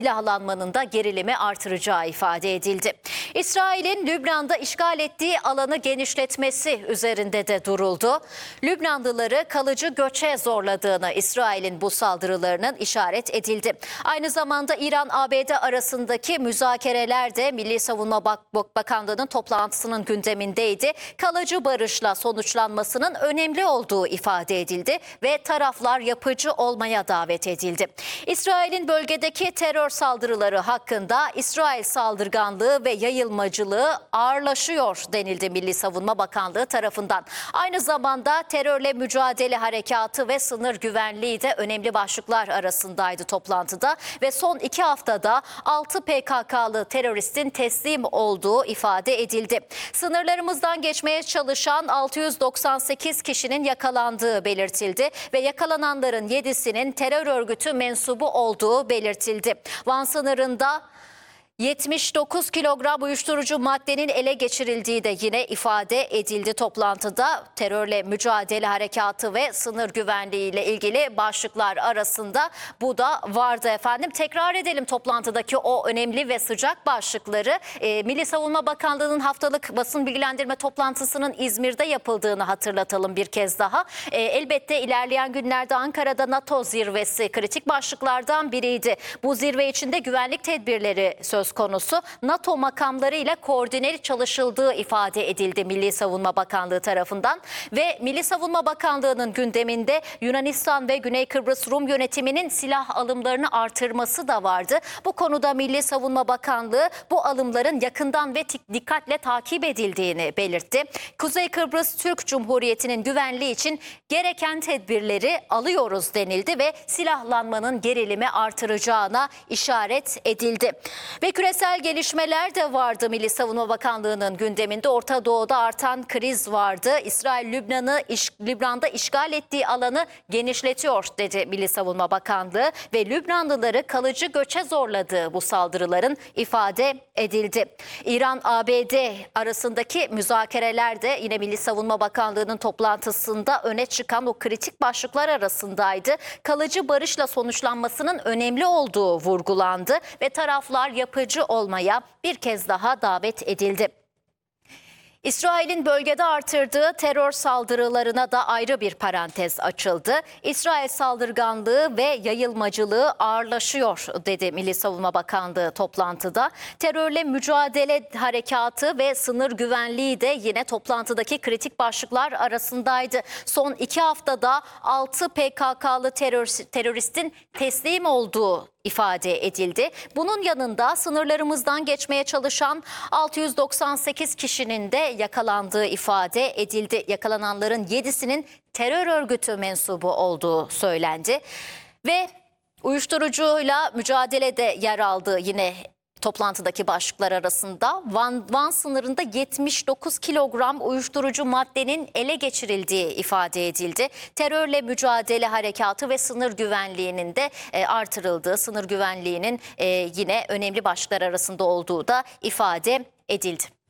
silahlanmanın da gerilimi artıracağı ifade edildi. İsrail'in Lübnan'da işgal ettiği alanı genişletmesi üzerinde de duruldu. Lübnanlıları kalıcı göçe zorladığını İsrail'in bu saldırılarının işaret edildi. Aynı zamanda İran-ABD arasındaki müzakereler de Milli Savunma Bakanlığı'nın toplantısının gündemindeydi. Kalıcı barışla sonuçlanmasının önemli olduğu ifade edildi ve taraflar yapıcı olmaya davet edildi. İsrail'in bölgedeki terör saldırıları hakkında İsrail saldırganlığı ve yayılmacılığı ağırlaşıyor denildi Milli Savunma Bakanlığı tarafından. Aynı zamanda terörle mücadele harekatı ve sınır güvenliği de önemli başlıklar arasındaydı toplantıda ve son 2 haftada 6 PKK'lı teröristin teslim olduğu ifade edildi. Sınırlarımızdan geçmeye çalışan 698 kişinin yakalandığı belirtildi ve yakalananların 7'sinin terör örgütü mensubu olduğu belirtildi. Van sınırında 79 kilogram uyuşturucu maddenin ele geçirildiği de yine ifade edildi toplantıda. Terörle mücadele harekatı ve sınır güvenliği ile ilgili başlıklar arasında bu da vardı efendim. Tekrar edelim toplantıdaki o önemli ve sıcak başlıkları. Milli Savunma Bakanlığı'nın haftalık basın bilgilendirme toplantısının İzmir'de yapıldığını hatırlatalım bir kez daha. Elbette ilerleyen günlerde Ankara'da NATO zirvesi kritik başlıklardan biriydi. Bu zirve içinde güvenlik tedbirleri söz konusu. NATO makamlarıyla koordineli çalışıldığı ifade edildi Milli Savunma Bakanlığı tarafından ve Milli Savunma Bakanlığı'nın gündeminde Yunanistan ve Güney Kıbrıs Rum yönetiminin silah alımlarını artırması da vardı. Bu konuda Milli Savunma Bakanlığı bu alımların yakından ve dikkatle takip edildiğini belirtti. Kuzey Kıbrıs Türk Cumhuriyeti'nin güvenliği için gereken tedbirleri alıyoruz denildi ve silahlanmanın gerilimi artıracağına işaret edildi. Ve küresel gelişmeler de vardı Milli Savunma Bakanlığı'nın gündeminde. Orta Doğu'da artan kriz vardı. İsrail Lübnan'da işgal ettiği alanı genişletiyor dedi Milli Savunma Bakanlığı ve Lübnanlıları kalıcı göçe zorladığı bu saldırıların ifade edildi. İran-ABD arasındaki müzakereler de yine Milli Savunma Bakanlığı'nın toplantısında öne çıkan o kritik başlıklar arasındaydı. Kalıcı barışla sonuçlanmasının önemli olduğu vurgulandı ve taraflar yapıcı olmaya bir kez daha davet edildi. İsrail'in bölgede artırdığı terör saldırılarına da ayrı bir parantez açıldı. İsrail saldırganlığı ve yayılmacılığı ağırlaşıyor dedi Milli Savunma Bakanlığı toplantıda. Terörle mücadele harekatı ve sınır güvenliği de yine toplantıdaki kritik başlıklar arasındaydı. Son 2 haftada 6 PKK'lı teröristin teslim olduğu ifade edildi. Bunun yanında sınırlarımızdan geçmeye çalışan 698 kişinin de yakalandığı ifade edildi. Yakalananların 7'sinin terör örgütü mensubu olduğu söylendi. Ve uyuşturucuyla mücadelede yer aldığı yine toplantıdaki başlıklar arasında Van sınırında 79 kilogram uyuşturucu maddenin ele geçirildiği ifade edildi. Terörle mücadele harekatı ve sınır güvenliğinin de artırıldığı, sınır güvenliğinin yine önemli başlıklar arasında olduğu da ifade edildi.